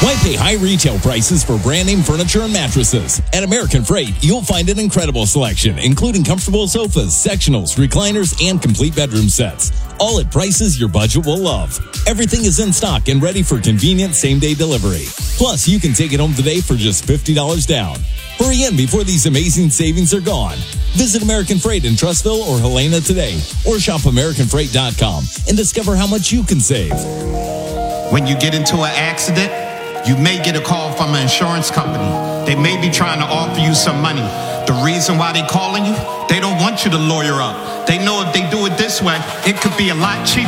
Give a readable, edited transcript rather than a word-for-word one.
Why pay high retail prices for brand name furniture and mattresses? At American Freight, you'll find an incredible selection, including comfortable sofas, sectionals, recliners, and complete bedroom sets. All at prices your budget will love. Everything is in stock and ready for convenient same-day delivery. Plus, you can take it home today for just $50 down. Hurry in before these amazing savings are gone. Visit American Freight in Trussville or Helena today, or shop AmericanFreight.com and discover how much you can save. When you get into an accident, you may get a call from an insurance company. They may be trying to offer you some money. The reason why they're calling you, they don't want you to lawyer up. They know if they do it this way, it could be a lot cheaper.